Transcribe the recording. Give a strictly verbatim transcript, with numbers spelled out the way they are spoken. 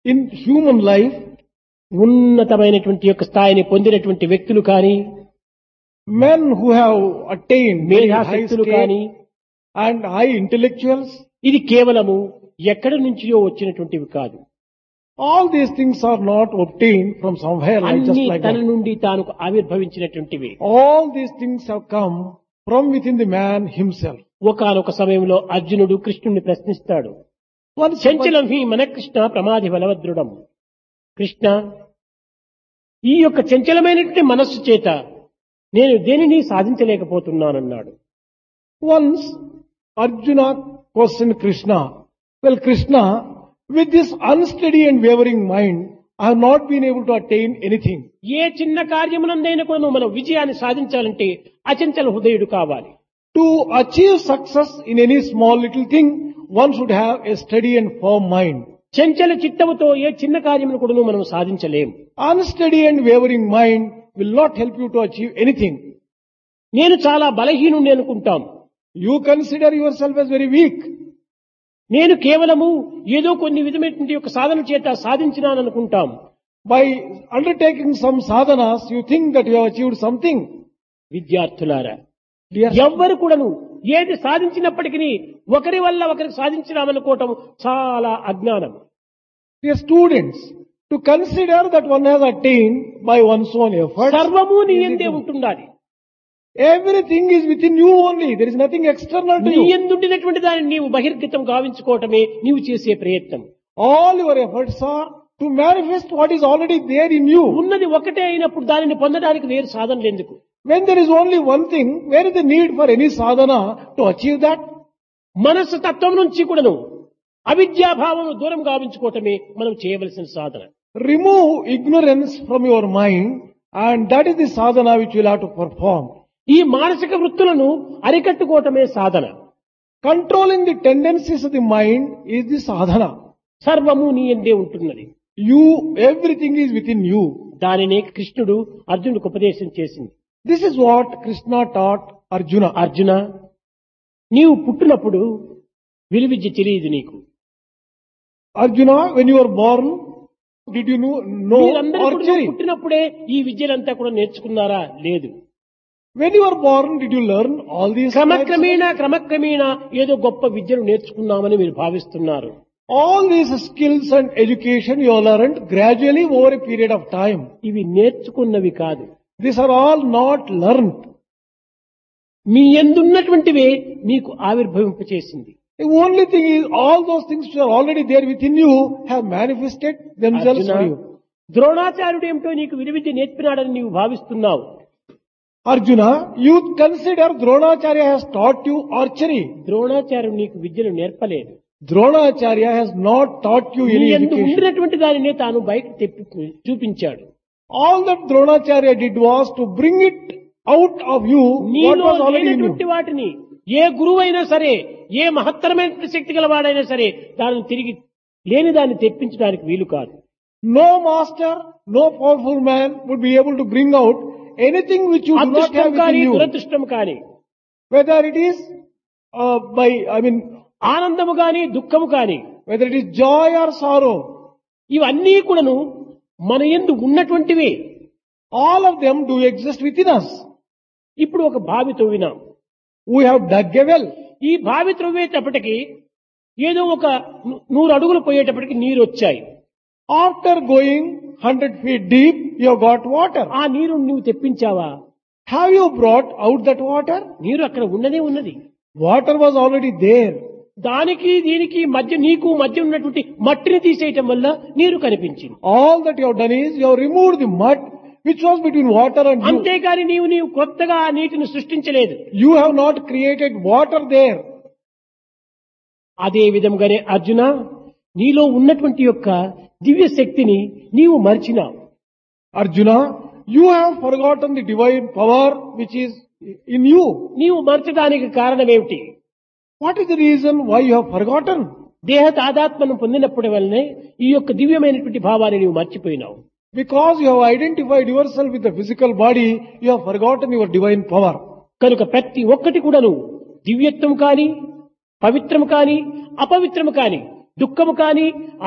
In human life, ఉన్నతమైనటువంటి యొక్క స్థాయిని పొందినటువంటి వ్యక్తులు కానీ, men who have attained very high మేధాశక్తులు state కానీ, and high intellectuals, ఇది కేవలము ఎక్కడి నుంచియో వచ్చినటువంటివి కాదు. all these things are not obtained from somewhere like just అన్ని like తన that. నుండి తాను ఆవిర్భవించినటువంటివి. All these things have come from within the man himself. ఒకానొక సమయంలో అర్జునుడు కృష్ణుణ్ణి ప్రశ్నిస్తాడు. Once, చంచలం హి మన కృష్ణ ప్రమాది బలవద్రుడం. కృష్ణ, ఈ యొక్క చంచలమైనటువంటి మనస్సు చేత నేను దేనిని సాధించలేకపోతున్నానన్నాడు. once Arjuna questioned Krishna, well Krishna, with this unsteady and wavering mind, I have not been able to attain anything. ఏ చిన్న కార్యమునందైనా కూడా మనం విజయాన్ని సాధించాలంటే అచంచల హృదయుడు కావాలి. To achieve success in any small little thing, one should have a steady and firm mind. చంచల చిత్తముతో ఏ చిన్న కార్యమును కూడా మనం సాధించలేం. Unsteady and wavering mind will not help you to achieve anything. నేను చాలా బలహీనుణ్ణి అనుకుంటాం. You consider yourself as very weak. నేను కేవలము ఏదో కొన్ని విధమైనటువంటి యొక్క సాధన చేత సాధించినాననుకుంటాం. By undertaking some sadhanas, you think that you have achieved something. విద్యార్థులారా, Dear, ఎవ్వరు కూడాను ఏది సాధించినప్పటికీ ఒకరి వల్ల ఒకరికి సాధించినామనుకోవటం చాలా అజ్ఞానం. dear students, to consider that one has attained by one's own effort, సర్వము నీ యందే ఉంటుండాలి. everything is within you only. There is nothing external to నీ you. యందుండినటువంటి దానిని నీవు బహిర్గతం గావించుకోవటమే నీవు చేసే ప్రయత్నం. All your efforts are to manifest what is already there in you. ఉన్నది ఒకటే అయినప్పుడు దానిని పొందడానికి వేరు సాధనలు ఎందుకు? When there is only one thing, where is the need for any sadhana to achieve that? మనస్సు తత్వం నుంచి కూడాను అవిద్యాభావం దూరం గావించుకోవటమే మనం చేయవలసిన సాధన. Remove ignorance from your mind, and that is the sadhana which you will have to perform. ఈ మానసిక వృత్తులను అరికట్టుకోవటమే సాధన. Controlling the tendencies of the mind is the sadhana. సర్వము నీ యందే ఉంటున్నది. You, everything is within you. దానినే కృష్ణుడు అర్జునుడికి ఉపదేశం చేసింది. This is what Krishna taught Arjuna. Arjuna, నీవు పుట్టినప్పుడు విలువిద్య తెలియదు నీకు. Arjuna, when you were born, did you know, know మీరందరూ కూడా archery? పుట్టినప్పుడే ఈ విద్యలంతా కూడా నేర్చుకున్నారా? లేదు. When you were born, did you learn all these types of- క్రమక్రమేణా క్రమక్రమేణా ఏదో గొప్ప విద్యను నేర్చుకున్నామని మీరు భావిస్తున్నారు. All these skills and education you have learned gradually over a period of time. ఇవి నేర్చుకున్నవి కాదు. These are all not learned. మీ యందున్నటువంటివే మీకు ఆవిర్భవింప చేసింది. The only thing is all those things which are already there within you have manifested themselves Arjuna, for you. ద్రోణాచార్యుడు ఏమిటో నీకు విలువిద్య నేర్పినాడని నీవు భావిస్తున్నావు. Arjuna, you consider Dronacharya has taught you archery. ద్రోణాచార్యుడు నీకు విద్యను నేర్పలేదు. Dronacharya has not taught you నీ any యందు education. ఉండినటువంటి దానినే తాను బయట తెప్పి చూపించాడు. All that Dronacharya did was to bring it out of you what నీలో was already in you. లేనటువంటి వాటిని ఏ గురువు అయినా సరే, ఏ మహత్తరమైన శక్తి గలవాడైనా సరే దానిని తిరిగి లేని దాన్ని తెప్పించడానికి వీలు కాదు. No master, no powerful man would be able to bring out anything which you do not అదృష్టం have కానీ within you. దురదృష్టం కానీ, Whether it is uh, by, I mean, ఆనందము కానీ దుఃఖము కానీ, whether it is joy or sorrow, ఇవన్నీ కూడాను మన యందు ఉన్నటువంటివే. all of them do exist within us. ఇప్పుడు ఒక బావి తవ్వినాం. We have dug a well. ఈ బావి త్రవ్వేటప్పటికి ఏదో ఒక ను- నూరు అడుగులు పోయేటప్పటికి నీరు వచ్చాయి. After going one hundred feet deep, you have got water. ఆ నీరు నువ్వు తెప్పించావా? Have you brought out that water? నీరు అక్కడ ఉన్నదే ఉన్నది. Water was already there. దానికి దీనికి మధ్య నీకు మధ్య ఉన్నటువంటి మట్టిని తీసేయటం వల్ల నీరు కనిపించింది. All that you have done is you have removed the mud which was between water and you. అంతేకాని నీవు నీవు కొత్తగా ఆ నీటిని సృష్టించలేదు. You have not created water there. అదే విధంగానే అర్జున, నీలో ఉన్నటువంటి యొక్క దివ్య శక్తిని నీవు మర్చినావు. Arjuna, you have forgotten the divine power which is in you. నీవు మర్చడానికి కారణమేమిటి? What is the reason why you have forgotten? దేహ తాదాత్మను పొందినప్పటి వల్లనే ఈ యొక్క దివ్యమైనటువంటి భావాన్ని నీవు మర్చిపోయినావు. Because you have identified yourself with the physical body, you have forgotten your divine power. కనుక ప్రతి ఒక్కటి కూడాను దివ్యత్వం కాని, పవిత్రము కాని, అపవిత్రము కాని, దుఃఖము కాని,